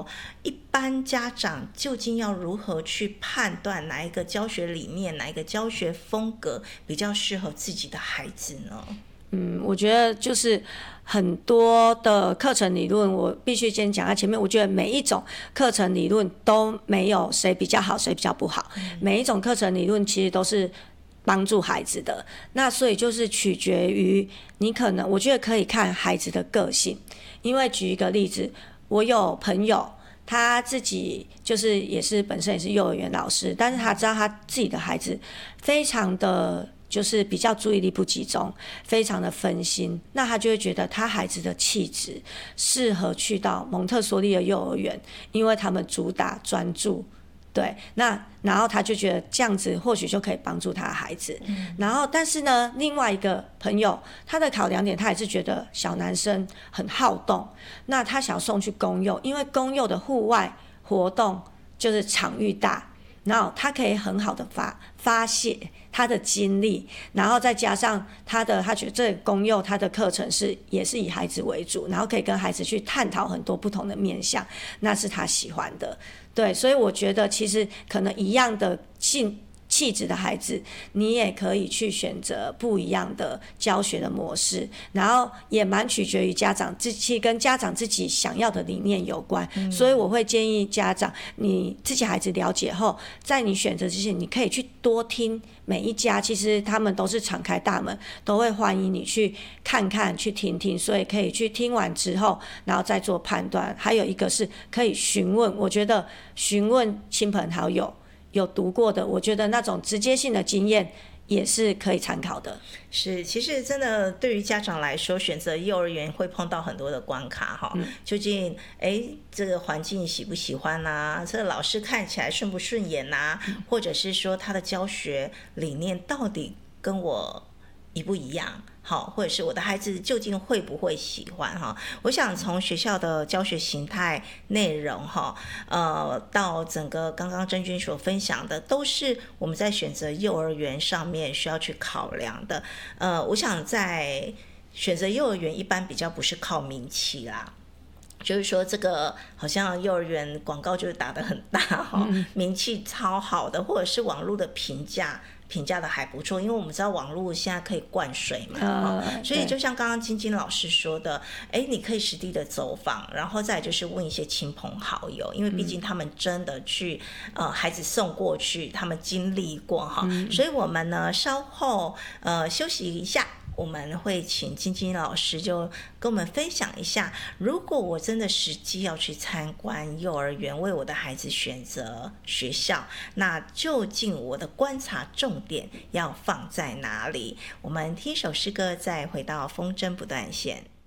一般家长究竟要如何去判断哪一个教学理念、哪一个教学风格比较适合自己的孩子呢？ 我觉得就是很多的课程理论，我必须先讲在前面。我觉得每一种课程理论都没有谁比较好，谁比较不好。每一种课程理论其实都是帮助孩子的。那所以就是取决于你可能，我觉得可以看孩子的个性。因为举一个例子，我有朋友，他自己就是本身也是幼儿园老师，但是他知道他自己的孩子非常的就是比较注意力不集中，非常的分心，那他就会觉得他孩子的气质适合去到蒙特梭利的幼儿园，因为他们主打专注。对，然后他就觉得这样子或许就可以帮助他的孩子。然后但是呢，另外一个朋友他的考量点，他也是觉得小男生很好动，那他想送去公幼，因为公幼的户外活动就是场域大，然后他可以很好的发泄他的精力，然后再加上他觉得这个公幼他的课程也是以孩子为主，然后可以跟孩子去探讨很多不同的面向，那是他喜欢的。对，所以我觉得其实可能一样的气质的孩子，你也可以去选择不一样的教学的模式，然后也蛮取决于家长跟家长自己想要的理念有关。所以我会建议家长，你自己孩子了解后，在你选择之前，你可以去多听每一家，其实他们都是敞开大门，都会欢迎你去看看、去听听，所以可以去听完之后，然后再做判断。还有一个是可以询问，我觉得询问亲朋好友。有读过的，我觉得那种直接性的经验也是可以参考的。 是，其实真的对于家长来说，选择幼儿园会碰到很多的关卡哈。究竟这个环境喜不喜欢啊？这个老师看起来顺不顺眼啊？或者是说他的教学理念到底跟我一不一样？好，或者是我的孩子究竟会不会喜欢哈？我想从学校的教学形态、内容哈，到整个刚刚真君所分享的，都是我们在选择幼儿园上面需要去考量的。我想在选择幼儿园一般比较不是靠名气啦。就是说这个好像幼儿园广告就是打得很大哈，名气超好的，或者是网络的评价的还不错，因为我们知道网络现在可以灌水嘛，所以就像刚刚晶晶老师说的，你可以实地的走访，然后再就是问一些亲朋好友，因为毕竟他们真的去孩子送过去，他们经历过哈，所以我们呢稍后休息一下。我们会请晶晶老师就跟我们分享一下，如果我真的实际要去参观幼儿园，为我的孩子选择学校，那究竟我的观察重点要放在哪里？我们听首诗歌，再回到风筝不断线。